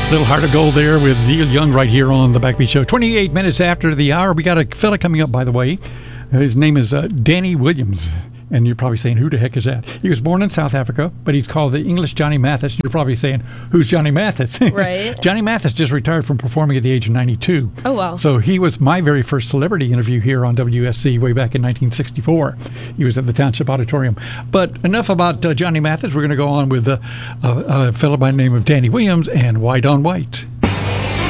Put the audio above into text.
Little Heart of Gold there with Neil Young right here on the Backbeat Show. 28 minutes after the hour. We got a fella coming up, by the way. His name is Danny Williams. And you're probably saying, who the heck is that? He was born in South Africa, but he's called the English Johnny Mathis. You're probably saying, who's Johnny Mathis? Right. Johnny Mathis just retired from performing at the age of 92. Oh, wow. So he was my very first celebrity interview here on WSC way back in 1964. He was at the Township Auditorium. But enough about Johnny Mathis. We're going to go on with a fellow by the name of Danny Williams and White on White.